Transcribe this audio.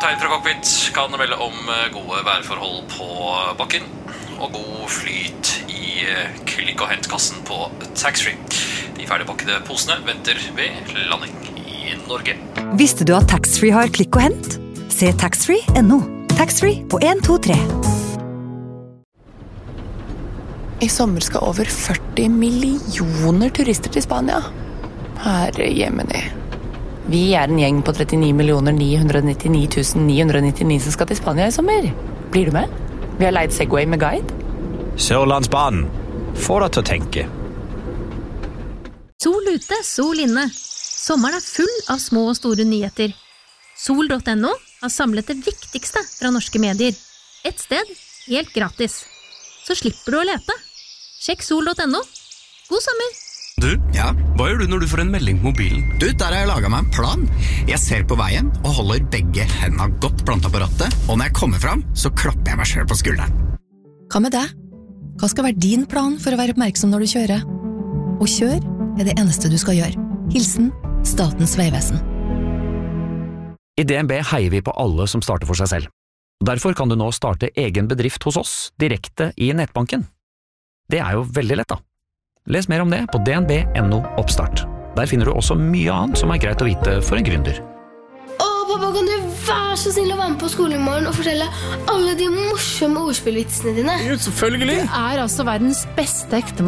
kaptein fra cockpit kan melde om gode værforhold på bakken og god flyt i klikk- og hentkassen på taxfree. De ferdigpakkede posene venter ved landing i Norge. Visste du at taxfree har klikk og hent? Se taxfree.no. Taxfree på 1, 2, 3. I sommer skal over 40 millioner turister til Spania. Herre jemini. Vi en gjeng på 39 999 som skal til Spania i sommer. Blir du med? Vi har leid Segway med guide. Sørlandsbanen. Få deg til å tenke. Sol ute, sol inne. Sommeren full av små og store nyheter. Sol.no har samlet det viktigste fra norske medier. Et sted, helt gratis. Så slipper du å lete. Sjekk sol.no. God sommer! Du, ja? Hva gjør du når du får en melding på mobilen? Du, der har jeg laget meg en plan. Jeg ser på veien og holder begge hendene godt plantet på rattet, og når jeg kommer frem, så klapper jeg meg selv på skulderen. Hva med deg? Hva skal være din plan for å være oppmerksom når du kjører? Å kjøre det eneste du skal gjøre. Hilsen Statens vegvesen. I DNB heier vi på alle som starter for seg selv. Derfor kan du nå starte egen bedrift hos oss, direkte i nettbanken. Det jo veldig lett da. Les mer om det på dnb.no oppstart. Der finner du også mye annet som greit å vite for en gründer. Pappa, kan du være så snill å være med på skolen i morgen og fortelle alle de morsomme ordspillvitsene dine? Jo, selvfølgelig! Du altså verdens beste ektemann.